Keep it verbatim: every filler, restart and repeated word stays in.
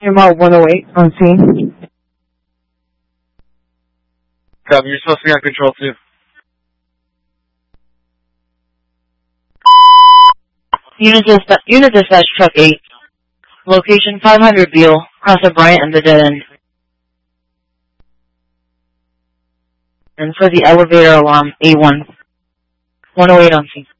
Yamaha one oh eight on scene. Copy, you're supposed to be on control too. Unit dispatch, unit dispatch truck eight. Location five hundred Beale, cross of Bryant and the dead end. And for the elevator alarm, A one. one oh eight on scene.